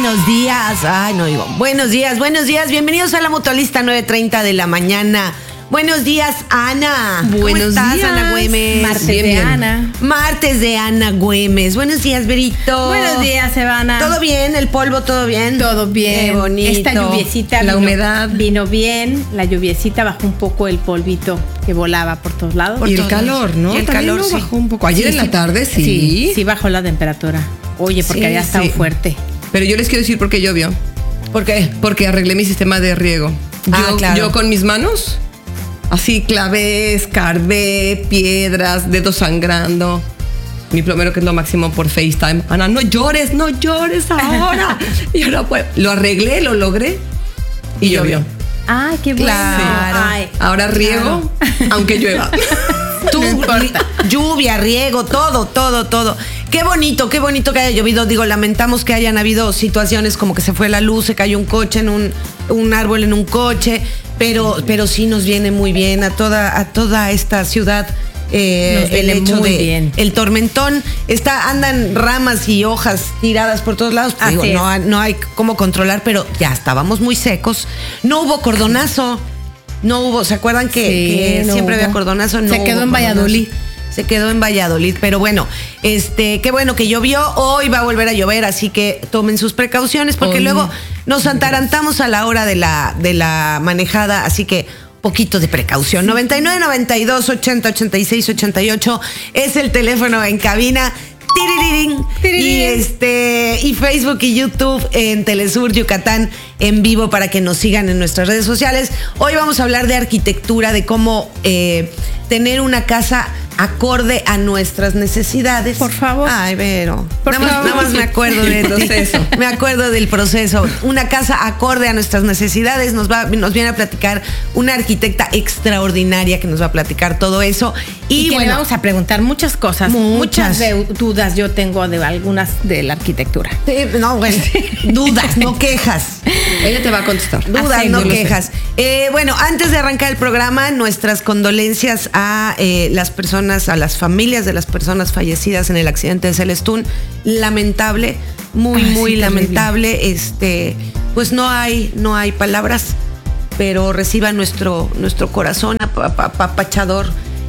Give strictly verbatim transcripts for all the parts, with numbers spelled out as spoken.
Buenos días. Ay, no digo. Buenos días, buenos días. Bienvenidos a la Mutualista nueve treinta de la mañana. Buenos días, Ana. Buenos ¿Cómo estás, días, Ana Güemes? Martes bien, de bien. Ana. Martes de Ana Güemes. Buenos días, Berito. Buenos días, Evana. ¿Todo bien? ¿El polvo todo bien? Todo bien. Qué bonito. Esta lluviecita, la vino, humedad. Vino bien. La lluviecita bajó un poco el polvito que volaba por todos lados. Por y el calor, ¿no? Y el También calor, no sí. bajó un poco. Ayer sí, en la sí, tarde, sí. Sí, sí bajó la temperatura. Oye, porque sí, había estado sí. fuerte. Pero yo les quiero decir por qué llovió. ¿Por qué? Porque arreglé mi sistema de riego. Yo, Ah, claro. yo con mis manos, así clavé, escarbé, piedras, dedos sangrando. Mi plomero, que es lo máximo, por FaceTime. Ana, no llores, no llores ahora. Y ahora pues, lo arreglé, lo logré y llovió. Ay, qué bueno. Claro. Ay, Ahora riego, claro. Aunque llueva. Tú, no importa. Lluvia, riego, todo, todo, todo. Qué bonito, qué bonito que haya llovido. Digo, lamentamos que hayan habido situaciones como que se fue la luz, se cayó un coche en un, un árbol en un coche, pero, pero sí nos viene muy bien a toda, a toda esta ciudad. Eh, el hecho muy de bien. el tormentón está, andan ramas y hojas tiradas por todos lados. Pues digo, no, no hay cómo controlar, pero ya estábamos muy secos. No hubo cordonazo. No hubo, ¿se acuerdan que, Sí, que no siempre hubo. había cordonazo? No Se quedó hubo en Valladolid. Se quedó en Valladolid, pero bueno, este, qué bueno que llovió. Hoy va a volver a llover, así que tomen sus precauciones, porque Hoy. luego nos atarantamos a la hora de la, de la manejada, así que poquito de precaución. noventa y nueve, noventa y dos, ochenta, ochenta y seis, ochenta y ocho es el teléfono en cabina. Tiririrín. Y este y Facebook y YouTube en Telesur Yucatán en vivo para que nos sigan en nuestras redes sociales. Hoy vamos a hablar de arquitectura, de cómo eh, tener una casa acorde a nuestras necesidades. Por favor. Ay, Vero. Por nada, favor. Más, nada más me acuerdo del proceso. Me acuerdo del proceso. Una casa acorde a nuestras necesidades. Nos va, nos viene a platicar una arquitecta extraordinaria que nos va a platicar todo eso. Y, Y que bueno, le vamos a preguntar muchas cosas. Muchas. Muchas de- dudas yo tengo de algunas de la arquitectura. sí, no, bueno, dudas, no quejas. Ella te va a contestar. Dudas, Ah, sí, no no lo quejas. Eh, bueno, antes de arrancar el programa, nuestras condolencias a eh, las personas, a las familias de las personas fallecidas en el accidente de Celestún. Lamentable, muy, Ay, sí, muy terrible. lamentable. Este, pues no hay, no hay palabras, pero reciba nuestro, nuestro corazón ap- ap- apapachador.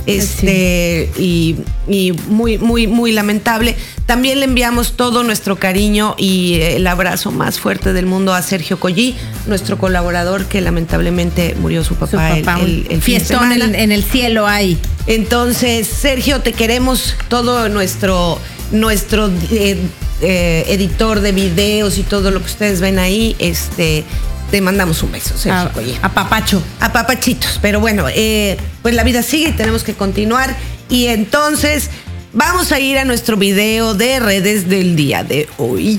Este, y, y muy, muy, muy lamentable. También le enviamos todo nuestro cariño y el abrazo más fuerte del mundo a Sergio Collí, nuestro colaborador, que lamentablemente murió su papá, Su papá, el, el, el fin de fiestón semana. en, en el cielo hay. Entonces, Sergio, te queremos. Todo nuestro, nuestro eh, eh, editor de videos y todo lo que ustedes ven ahí, este, te mandamos un beso, Sergio A, Collí. a papacho. A papachitos, pero bueno, eh, pues la vida sigue y tenemos que continuar. Y entonces vamos a ir a nuestro video de redes del día de hoy.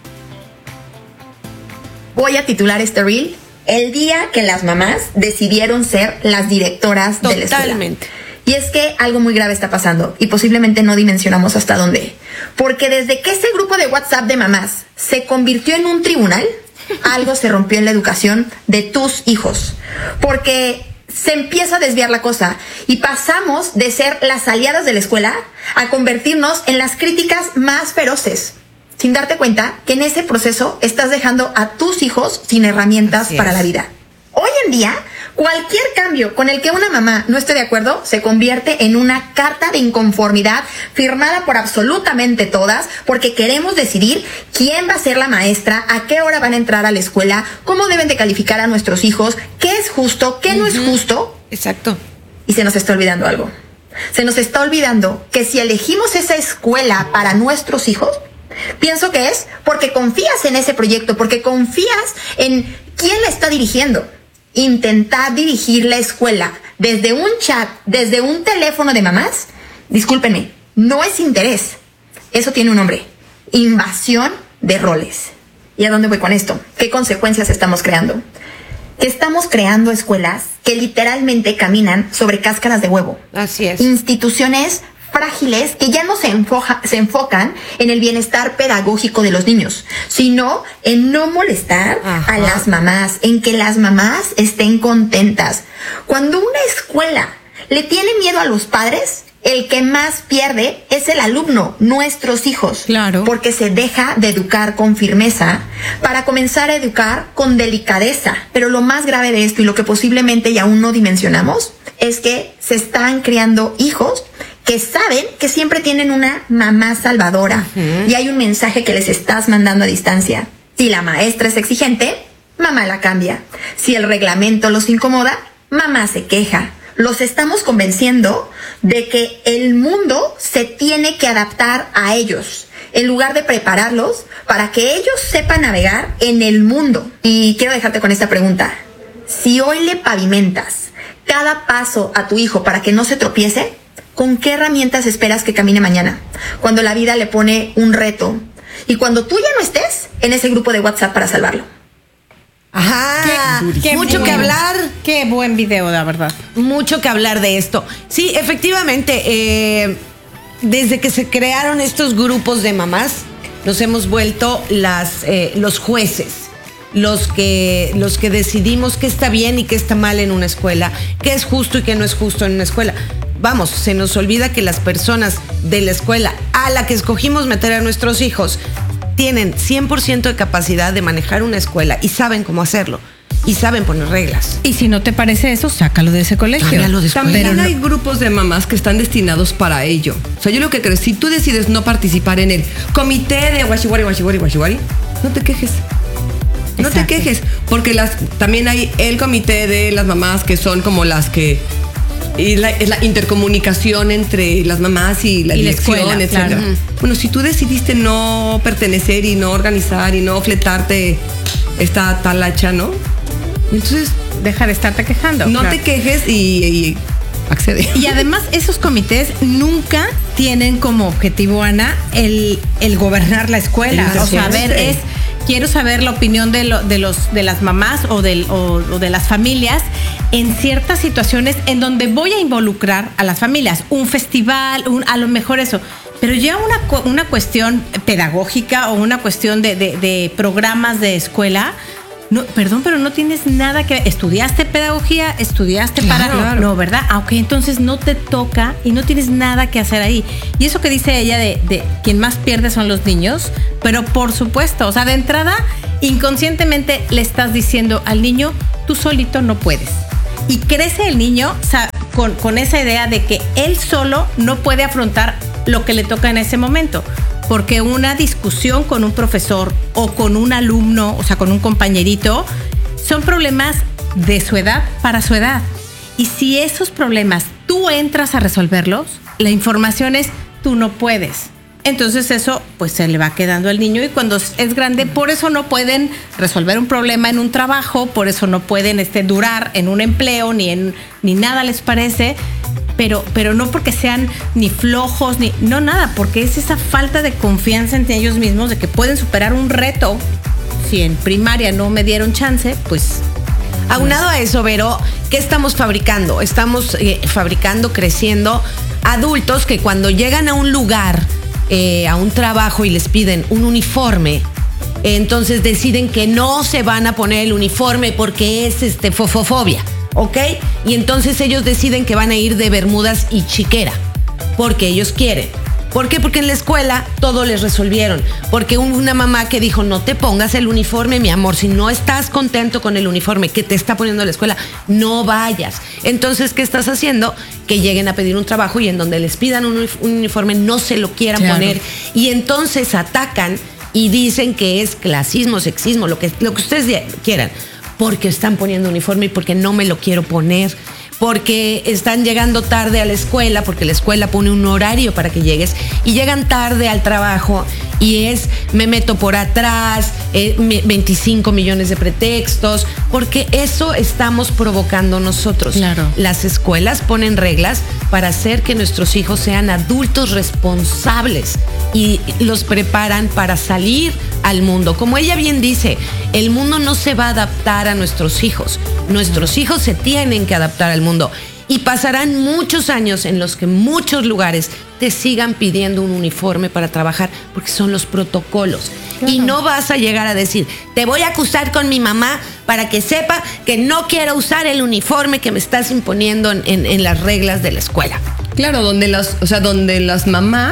Voy a titular este reel el día que las mamás decidieron ser las directoras de la escuela. Totalmente. Y es que algo muy grave está pasando y posiblemente no dimensionamos hasta dónde. Porque desde que ese grupo de WhatsApp de mamás se convirtió en un tribunal, algo se rompió en la educación de tus hijos. Porque se empieza a desviar la cosa y pasamos de ser las aliadas de la escuela a convertirnos en las críticas más feroces, sin darte cuenta que en ese proceso estás dejando a tus hijos sin herramientas Así para es. la vida. Hoy en día, cualquier cambio con el que una mamá no esté de acuerdo se convierte en una carta de inconformidad firmada por absolutamente todas, porque queremos decidir quién va a ser la maestra, a qué hora van a entrar a la escuela, cómo deben de calificar a nuestros hijos, qué es justo, qué no es justo. Exacto. Y se nos está olvidando algo. Se nos está olvidando que si elegimos esa escuela para nuestros hijos, pienso que es porque confías en ese proyecto, porque confías en quién la está dirigiendo. Intentar dirigir la escuela desde un chat, desde un teléfono de mamás, discúlpenme, no es interés. Eso tiene un nombre: invasión de roles. ¿Y a dónde voy con esto? ¿Qué consecuencias estamos creando? Que estamos creando escuelas que literalmente caminan sobre cáscaras de huevo. Así es. Instituciones frágiles que ya no se, enfoja, se enfocan en el bienestar pedagógico de los niños, sino en no molestar Ajá. a las mamás, en que las mamás estén contentas. Cuando una escuela le tiene miedo a los padres, el que más pierde es el alumno, nuestros hijos. Claro. Porque se deja de educar con firmeza para comenzar a educar con delicadeza. Pero lo más grave de esto y lo que posiblemente y aún no dimensionamos es que se están criando hijos que saben que siempre tienen una mamá salvadora. Uh-huh. Y hay un mensaje que les estás mandando a distancia. Si la maestra es exigente, mamá la cambia. Si el reglamento los incomoda, mamá se queja. Los estamos convenciendo de que el mundo se tiene que adaptar a ellos, en lugar de prepararlos para que ellos sepan navegar en el mundo. Y quiero dejarte con esta pregunta. Si hoy le pavimentas cada paso a tu hijo para que no se tropiece, ¿con qué herramientas esperas que camine mañana? Cuando la vida le pone un reto y cuando tú ya no estés en ese grupo de WhatsApp para salvarlo. Ajá, qué, qué mucho buen, que hablar. Qué buen video, la verdad. Mucho que hablar de esto. Sí, efectivamente, eh, desde que se crearon estos grupos de mamás, nos hemos vuelto las, eh, los jueces, los que, los que decidimos qué está bien y qué está mal en una escuela, qué es justo y qué no es justo en una escuela. Vamos, se nos olvida que las personas de la escuela a la que escogimos meter a nuestros hijos tienen cien por ciento de capacidad de manejar una escuela y saben cómo hacerlo. Y saben poner reglas. Y si no te parece eso, sácalo de ese colegio. Cámbialo de escuela. También hay no. grupos de mamás que están destinados para ello. O sea, yo lo que creo, si tú decides no participar en el comité de washiwari, washiwari, washiwari, no te quejes. No Exacto. te quejes. Porque las, también hay el comité de las mamás que son como las que... Y la, es la intercomunicación entre las mamás y la y dirección, la escuela, etcétera. Claro. Bueno, si tú decidiste no pertenecer y no organizar y no fletarte esta talacha, ¿no? Entonces, deja de estarte quejando. No claro. te quejes y, y accede. Y además, esos comités nunca tienen como objetivo, Ana, el, el gobernar la escuela. El o sea, a ver, es... Quiero saber la opinión de, lo, de, los, de las mamás o, del, o, o de las familias en ciertas situaciones en donde voy a involucrar a las familias. Un festival, un, a lo mejor eso. Pero ya una, una cuestión pedagógica o una cuestión de, de, de programas de escuela... No, perdón, pero no tienes nada que... ¿Estudiaste pedagogía? ¿Estudiaste claro, para...? Claro. No, ¿verdad? Ah, ok, entonces no te toca y no tienes nada que hacer ahí. Y eso que dice ella de, de quien más pierde son los niños, pero por supuesto, o sea, de entrada, inconscientemente le estás diciendo al niño, tú solito no puedes. Y crece el niño o sea, con, con esa idea de que él solo no puede afrontar lo que le toca en ese momento. Porque una discusión con un profesor o con un alumno, o sea, con un compañerito, son problemas de su edad para su edad. Y si esos problemas tú entras a resolverlos, la información es tú no puedes. Entonces eso pues se le va quedando al niño y cuando es grande, por eso no pueden resolver un problema en un trabajo, por eso no pueden este, durar en un empleo, ni, en, ni nada les parece. Pero, pero no porque sean ni flojos, ni no nada, porque es esa falta de confianza en ellos mismos de que pueden superar un reto. Si en primaria no me dieron chance, pues... Aunado a eso, Vero, ¿qué estamos fabricando? Estamos eh, fabricando, creciendo adultos que cuando llegan a un lugar, eh, a un trabajo y les piden un uniforme, eh, entonces deciden que no se van a poner el uniforme porque es este, fofofobia. ¿Ok? Y entonces ellos deciden que van a ir de bermudas y chiquera, porque ellos quieren. ¿Por qué? Porque en la escuela todo les resolvieron. Porque una mamá que dijo, no te pongas el uniforme, mi amor, si no estás contento con el uniforme que te está poniendo la escuela, no vayas. Entonces, ¿qué estás haciendo? Que lleguen a pedir un trabajo y en donde les pidan un uniforme no se lo quieran claro. poner. Y entonces atacan y dicen que es clasismo, sexismo, lo que, lo que ustedes quieran. Porque están poniendo uniforme y porque no me lo quiero poner, porque están llegando tarde a la escuela, porque la escuela pone un horario para que llegues y llegan tarde al trabajo y es me meto por atrás, eh, veinticinco millones de pretextos, porque eso estamos provocando nosotros. Claro. Las escuelas ponen reglas para hacer que nuestros hijos sean adultos responsables y los preparan para salir al mundo. Como ella bien dice, el mundo no se va a adaptar a nuestros hijos. Nuestros hijos se tienen que adaptar al mundo. Y pasarán muchos años en los que muchos lugares te sigan pidiendo un uniforme para trabajar, porque son los protocolos. Claro. Y no vas a llegar a decir, te voy a acusar con mi mamá para que sepa que no quiero usar el uniforme que me estás imponiendo en, en, en las reglas de la escuela. Claro, donde las, o sea, donde las mamás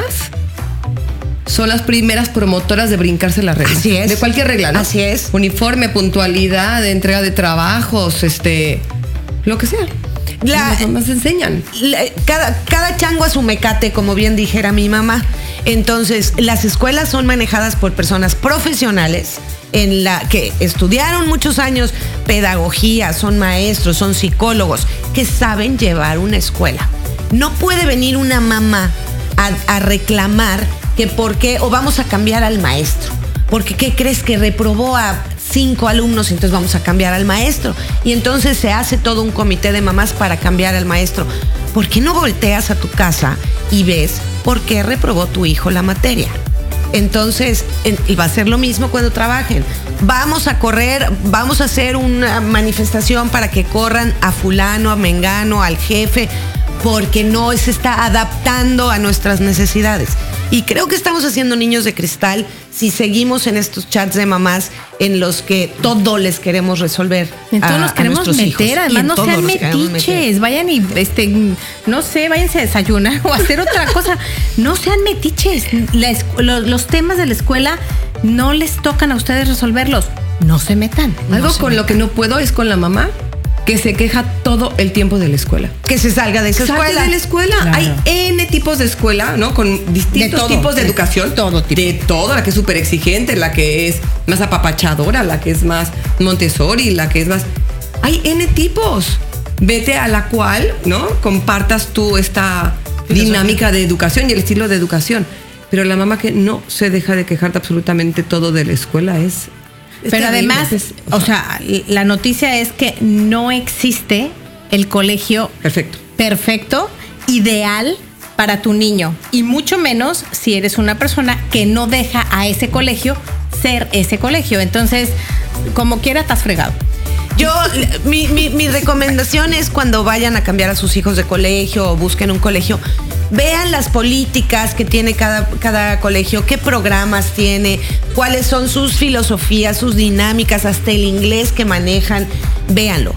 son las primeras promotoras de brincarse las reglas. Así es. De cualquier regla, ¿no? Así es. Uniforme, puntualidad, entrega de trabajos, este, lo que sea. La- Las mamás enseñan. La- cada, cada chango a su mecate, como bien dijera mi mamá. Entonces, las escuelas son manejadas por personas profesionales en la que estudiaron muchos años pedagogía, son maestros, son psicólogos, que saben llevar una escuela. No puede venir una mamá a, a reclamar que por qué, o vamos a cambiar al maestro. Porque, ¿qué crees? Que reprobó a cinco alumnos, entonces vamos a cambiar al maestro. Y entonces se hace todo un comité de mamás para cambiar al maestro. ¿Por qué no volteas a tu casa y ves por qué reprobó tu hijo la materia? Entonces, en- y va a ser lo mismo cuando trabajen. Vamos a correr, vamos a hacer una manifestación para que corran a fulano, a mengano, al jefe, porque no se está adaptando a nuestras necesidades. Y creo que estamos haciendo niños de cristal si seguimos en estos chats de mamás en los que todo les queremos resolver. En todos a- nos a queremos nuestros hijos. meter, Y además en no todos sean nos queremos meter. metiches, vayan y este, no sé, váyanse a desayunar o a hacer otra cosa. No sean metiches. La es- lo- los temas de la escuela no les tocan a ustedes resolverlos. No se metan. Algo No se con lo que no puedo es con la mamá que se queja todo el tiempo de la escuela. Que se salga de esa Salte escuela. de la escuela. Claro. Hay N tipos de escuela, ¿no? Con distintos De todo, tipos de de educación. todo tipo. De todo, la que es súper exigente, la que es más apapachadora, la que es más Montessori, la que es más... Hay N tipos. Vete a la cual, ¿no? Compartas tú esta dinámica de educación y el estilo de educación. Pero la mamá que no se deja de quejar de absolutamente todo de la escuela es... es Pero terrible. además, Es- o sea, la noticia es que no existe el colegio Perfecto. perfecto, ideal para tu niño. Y mucho menos si eres una persona que no deja a ese colegio ser ese colegio. Entonces, como quiera, estás fregado. Yo, mi, mi, mi recomendación es cuando vayan a cambiar a sus hijos de colegio o busquen un colegio, vean las políticas que tiene cada, cada colegio, qué programas tiene, cuáles son sus filosofías, sus dinámicas, hasta el inglés que manejan, véanlo.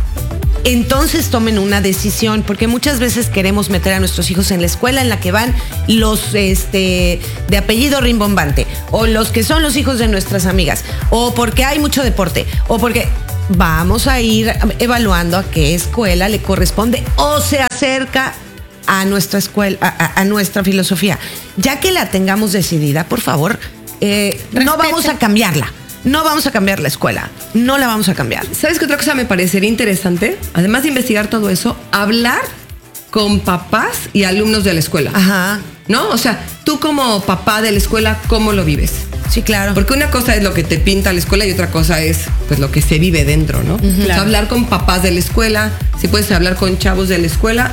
Entonces tomen una decisión, porque muchas veces queremos meter a nuestros hijos en la escuela en la que van los este, de apellido rimbombante, o los que son los hijos de nuestras amigas, o porque hay mucho deporte, o porque vamos a ir evaluando a qué escuela le corresponde o se acerca a nuestra escuela, a, a- a nuestra filosofía. Ya que la tengamos decidida, por favor, eh, no Respeten. vamos a cambiarla. No vamos a cambiar la escuela. No la vamos a cambiar. ¿Sabes qué otra cosa me parecería interesante? Además de investigar todo eso, hablar con papás y alumnos de la escuela. Ajá. ¿No? O sea, tú como papá de la escuela, ¿cómo lo vives? Sí, claro. Porque una cosa es lo que te pinta la escuela y otra cosa es pues lo que se vive dentro, ¿no? O sea, Claro. hablar con papás de la escuela, si puedes hablar con chavos de la escuela.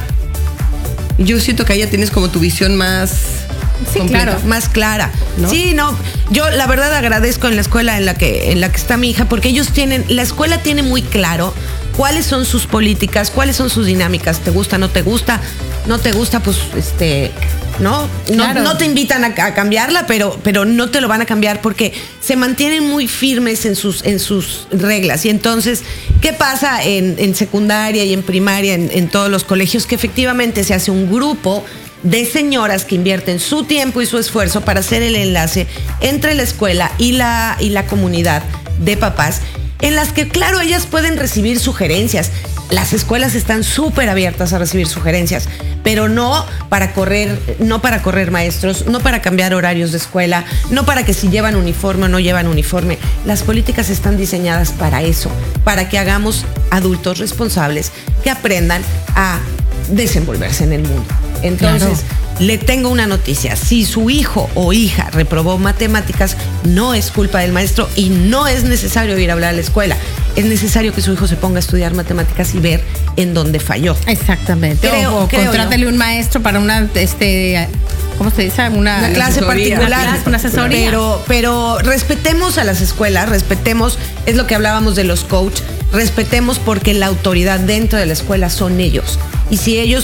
Yo siento que ahí ya tienes como tu visión más Sí, completa. claro. Más clara. ¿No? Sí, no. Yo la verdad agradezco en la escuela en la que en la que está mi hija, porque ellos tienen, la escuela tiene muy claro cuáles son sus políticas, cuáles son sus dinámicas. ¿Te gusta, no te gusta? No te gusta, pues este, ¿no? No, Claro. no te invitan a, a cambiarla, pero, pero no te lo van a cambiar porque se mantienen muy firmes en sus, en sus reglas. Y entonces, ¿qué pasa en, en secundaria y en primaria, en, en todos los colegios? Que efectivamente se hace un grupo de señoras que invierten su tiempo y su esfuerzo para hacer el enlace entre la escuela y la, y la comunidad de papás, en las que, claro, ellas pueden recibir sugerencias. Las escuelas están súper abiertas a recibir sugerencias, pero no para correr, no para correr maestros, no para cambiar horarios de escuela, no para que si llevan uniforme o no llevan uniforme. Las políticas están diseñadas para eso, para que hagamos adultos responsables que aprendan a desenvolverse en el mundo. Entonces, le tengo una noticia. Si su hijo o hija reprobó matemáticas, no es culpa del maestro y no es necesario ir a hablar a la escuela. Es necesario que su hijo se ponga a estudiar matemáticas y ver en dónde falló. Exactamente. Creo- o o creo contrátale un maestro para una, este, ¿cómo se dice? Una, Una clase asesoría. particular. Una clase, una asesoría. Pero, pero respetemos a las escuelas, respetemos, es lo que hablábamos de los coach, respetemos porque la autoridad dentro de la escuela son ellos. Y si ellos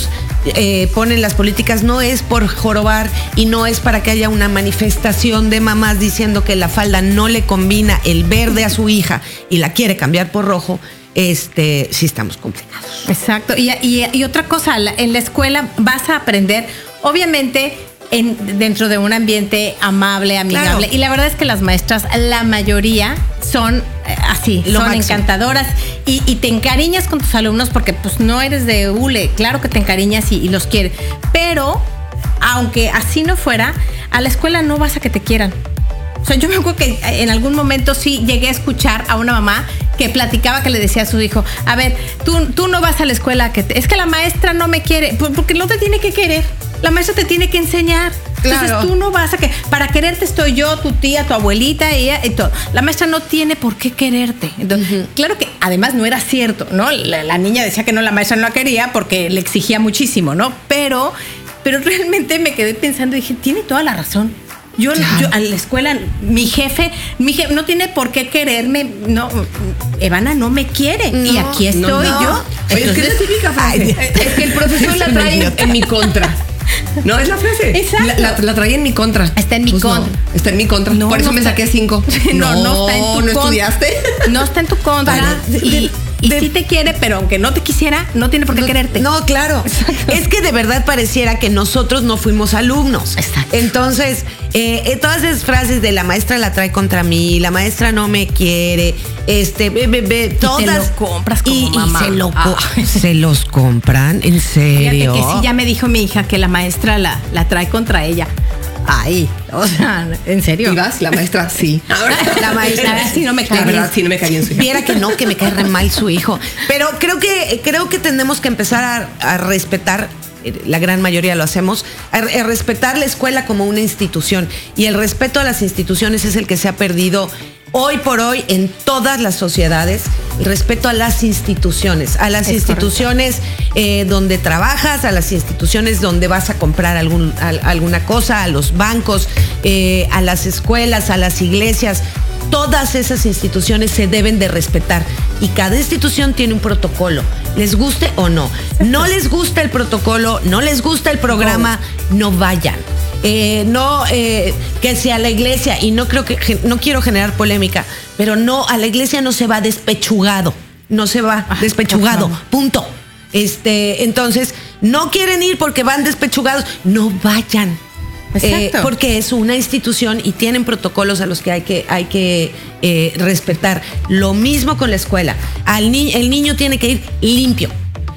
eh, ponen las políticas no es por jorobar y no es para que haya una manifestación de mamás diciendo que la falda no le combina el verde a su hija y la quiere cambiar por rojo. Este, sí estamos complicados. Exacto. Y, y, y otra cosa, en la escuela vas a aprender, obviamente, en, dentro de un ambiente amable, amigable. Claro. Y la verdad es que las maestras, la mayoría son eh, así, Lo son máximo. encantadoras y, y te encariñas con tus alumnos porque pues no eres de hule, claro que te encariñas y, y los quieres. Pero, aunque así no fuera, a la escuela no vas a que te quieran. O sea, yo me acuerdo que en algún momento sí llegué a escuchar a una mamá que platicaba, que le decía a su hijo, a ver, tú, tú no vas a la escuela, que te, es que la maestra no me quiere, porque no te tiene que querer, la maestra te tiene que enseñar. Entonces claro. tú no vas a que, para quererte estoy yo, tu tía, tu abuelita, ella y todo. La maestra no tiene por qué quererte. Entonces, uh-huh. claro que además no era cierto, ¿no? La, la niña decía que no, la maestra no la quería porque le exigía muchísimo, ¿no? Pero, pero realmente me quedé pensando y dije, tiene toda la razón. Yo, claro. yo a la escuela, mi jefe, mi jefe no tiene por qué quererme, no, Evana no me quiere no, y aquí estoy no, no. yo. Oye, es que es la típica frase. Ay, es que el profesor la trae en mi contra. No, es la frase. Exacto. La, la, la trae en mi contra. Está en mi pues contra. No, está en mi contra. No, por eso no me está... saqué cinco. No, no, no está en tu ¿No estudiaste? No está en tu contra. Para, y, y de, sí te quiere, pero aunque no te quisiera, no tiene por qué no, quererte. No, claro. Exacto. Es que de verdad pareciera que nosotros no fuimos alumnos. Exacto. Entonces, eh, todas esas frases de la maestra la trae contra mí, la maestra no me quiere, este, be, be, be, todas. Y te lo compras como y, mamá. Y se, lo, ah. se los compran, ¿en serio? Fíjate que sí, ya me dijo mi hija que la maestra la, la trae contra ella. Ay, o sea, ¿en serio? ¿Y vas? La maestra, sí. La maestra sí no me cae bien. La verdad, sí no me cae bien su hijo. Viera que no, que me cae re mal su hijo. Pero creo que, creo que tenemos que empezar a, a respetar, la gran mayoría lo hacemos, a, a respetar la escuela como una institución. Y el respeto a las instituciones es el que se ha perdido hoy por hoy en todas las sociedades. El respeto a las instituciones, a las es instituciones eh, donde trabajas, a las instituciones donde vas a comprar algún, a, alguna cosa, a los bancos, eh, a las escuelas, a las iglesias. Todas esas instituciones se deben de respetar y cada institución tiene un protocolo, les guste o no. No les gusta el protocolo, no les gusta el programa, no vayan. Eh, no eh, que sea la iglesia, y no creo que no quiero generar polémica, pero no, a la iglesia no se va despechugado, no se va ah, despechugado, punto. Este, entonces, no quieren ir porque van despechugados, no vayan. Eh, porque es una institución y tienen protocolos a los que hay que, hay que eh, respetar. Lo mismo con la escuela. Al ni- el niño tiene que ir limpio.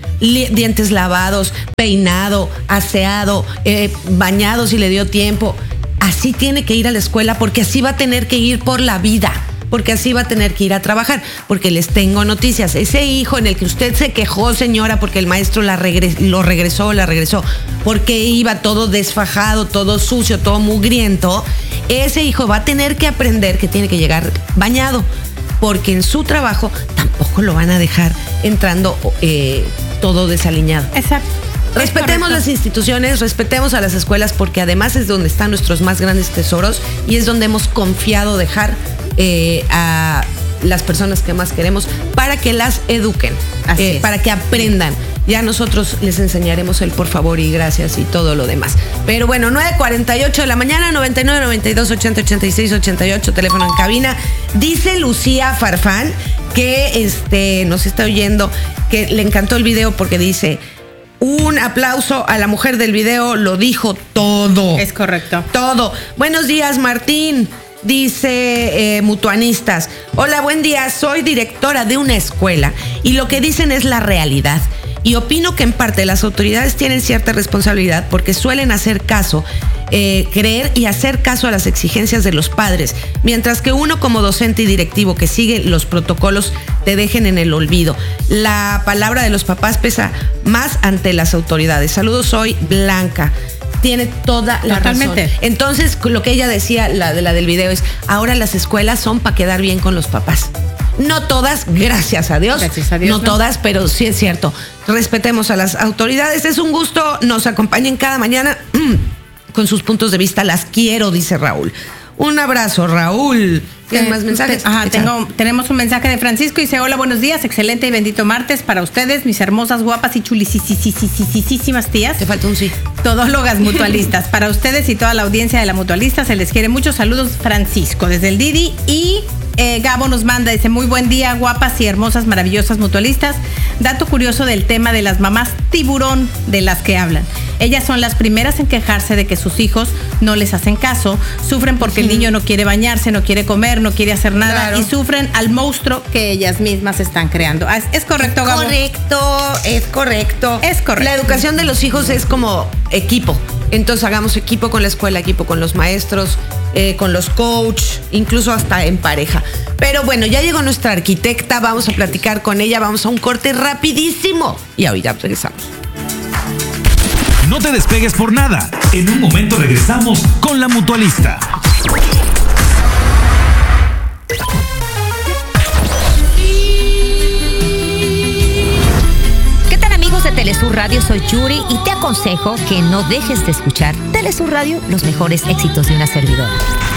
Dientes lavados, peinado, aseado, eh, bañado si le dio tiempo. Así tiene que ir a la escuela porque así va a tener que ir por la vida, porque así va a tener que ir a trabajar. Porque les tengo noticias. Ese hijo en el que usted se quejó, señora, porque el maestro la regres- lo regresó, la regresó, porque iba todo desfajado, todo sucio, todo mugriento, ese hijo va a tener que aprender que tiene que llegar bañado, porque en su trabajo tampoco lo van a dejar entrando eh, todo desaliñado. Exacto. Respetemos las instituciones, respetemos a las escuelas, porque además es donde están nuestros más grandes tesoros y es donde hemos confiado dejar eh, a las personas que más queremos para que las eduquen, eh, para que aprendan. Ya nosotros les enseñaremos el por favor y gracias y todo lo demás. Pero bueno, nueve cuarenta y ocho de la mañana, noventa y nueve, noventa y dos, ochenta, ochenta y seis, ochenta y ocho, teléfono en cabina. Dice Lucía Farfán que este, nos está oyendo, que le encantó el video porque dice: un aplauso a la mujer del video, lo dijo todo. Es correcto. Todo. Buenos días, Martín. Dice eh, Mutuanistas: hola, buen día, soy directora de una escuela y lo que dicen es la realidad. Y opino que en parte las autoridades tienen cierta responsabilidad porque suelen hacer caso, eh, creer y hacer caso a las exigencias de los padres, mientras que uno como docente y directivo que sigue los protocolos te dejen en el olvido. La palabra de los papás pesa más ante las autoridades. Saludos, soy Blanca. Tiene toda la Totalmente. razón. Entonces, lo que ella decía, la de la del video, es: ahora las escuelas son para quedar bien con los papás. No todas, gracias a Dios. Gracias a Dios. No, no todas, pero sí es cierto. Respetemos a las autoridades. Es un gusto. Nos acompañen cada mañana con sus puntos de vista. Las quiero, dice Raúl. Un abrazo, Raúl. ¿Tienes Eh, más mensajes? Ajá, Échale. tengo, tenemos un mensaje de Francisco. Dice, hola, buenos días, excelente y bendito martes para ustedes, mis hermosas, guapas y chulisísimas tías. Te falta un sí. Todólogas mutualistas. Para ustedes y toda la audiencia de la mutualista se les quiere mucho. Saludos, Francisco, desde el Didi. Y eh, Gabo nos manda, dice, muy buen día, guapas y hermosas, maravillosas mutualistas. Dato curioso del tema de las mamás tiburón de las que hablan. Ellas son las primeras en quejarse de que sus hijos no les hacen caso, sufren porque el niño no quiere bañarse, no quiere comer, no quiere hacer nada, Claro. y sufren al monstruo que ellas mismas están creando. ¿Es, es correcto, Gabo? Correcto, es correcto. Es correcto. La educación de los hijos es como equipo. Entonces hagamos equipo con la escuela, equipo con los maestros, eh, con los coach, incluso hasta en pareja. Pero bueno, ya llegó nuestra arquitecta, vamos a platicar con ella, vamos a un corte rapidísimo y ahorita regresamos. No te despegues por nada. En un momento regresamos con la mutualista. ¿Qué tal, amigos de Telesur Radio? Soy Yuri y te aconsejo que no dejes de escuchar Telesur Radio, los mejores éxitos de una servidora.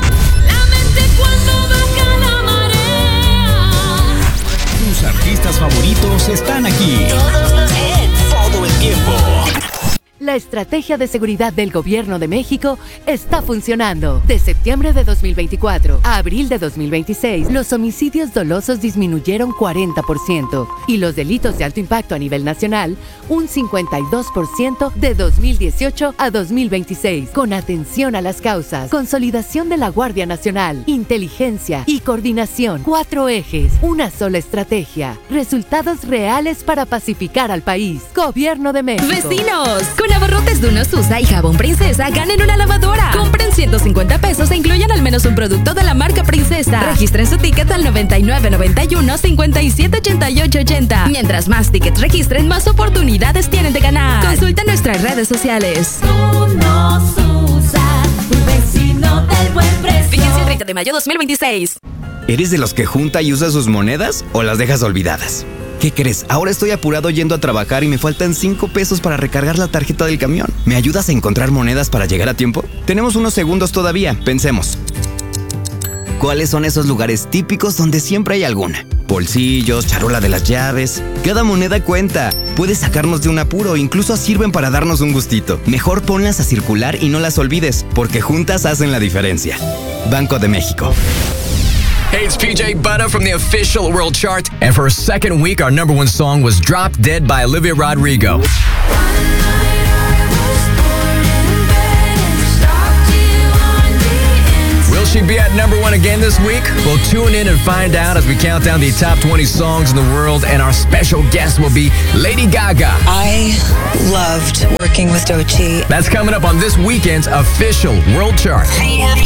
Tus artistas favoritos están aquí. Todos los hits, todo el tiempo. La estrategia de seguridad del Gobierno de México está funcionando. De septiembre de dos mil veinticuatro a abril de dos mil veintiséis, los homicidios dolosos disminuyeron cuarenta por ciento y los delitos de alto impacto a nivel nacional un cincuenta y dos por ciento de dos mil dieciocho a dos mil veintiséis. Con atención a las causas, consolidación de la Guardia Nacional, inteligencia y coordinación. Cuatro ejes, una sola estrategia. Resultados reales para pacificar al país. Gobierno de México. ¡Vecinos! Con abarrotes de unos Susa y jabón Princesa, ganen una lavadora. Compren ciento cincuenta pesos e incluyan al menos un producto de la marca Princesa. Registren su ticket al noventa y nueve noventa y uno cincuenta y siete ochenta y ocho ochenta. Mientras más tickets registren, más oportunidades tienen de ganar. Consulta nuestras redes sociales. Unos Susa, tu vecino del buen precio. Fíjense el treinta de mayo dos mil veintiséis. ¿Eres de los que junta y usa sus monedas o las dejas olvidadas? ¿Qué crees? Ahora estoy apurado yendo a trabajar y me faltan cinco pesos para recargar la tarjeta del camión. ¿Me ayudas a encontrar monedas para llegar a tiempo? Tenemos unos segundos todavía, pensemos. ¿Cuáles son esos lugares típicos donde siempre hay alguna? Bolsillos, charola de las llaves. Cada moneda cuenta. Puede sacarnos de un apuro, incluso sirven para darnos un gustito. Mejor ponlas a circular y no las olvides, porque juntas hacen la diferencia. Banco de México. Hey, it's P J Butter from the official world chart. And for a second week, our number one song was Drop Dead by Olivia Rodrigo. Will she be at number one again this week? We'll tune in and find out as we count down the top twenty songs in the world. And our special guest will be Lady Gaga. I loved working with Doechii. That's coming up on this weekend's official world chart.